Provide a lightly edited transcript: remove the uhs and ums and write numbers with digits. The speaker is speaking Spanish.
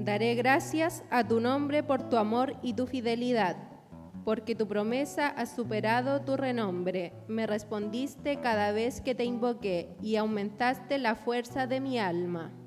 Daré gracias a tu nombre por tu amor y tu fidelidad, porque tu promesa ha superado tu renombre. Me respondiste cada vez que te invoqué y aumentaste la fuerza de mi alma.